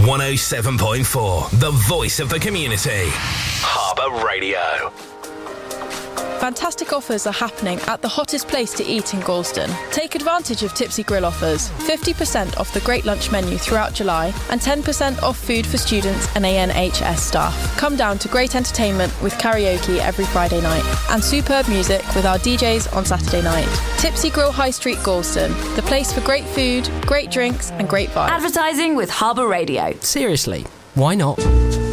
107.4, the voice of the community. Harbour Radio. Fantastic offers are happening at the hottest place to eat in Galston. Take advantage of Tipsy Grill offers. 50% off the Great Lunch menu throughout July and 10% off food for students and ANHS staff. Come down to great entertainment with karaoke every Friday night and superb music with our DJs on Saturday night. Tipsy Grill High Street Galston, the place for great food, great drinks and great vibes. Advertising with Harbour Radio. Seriously, why not?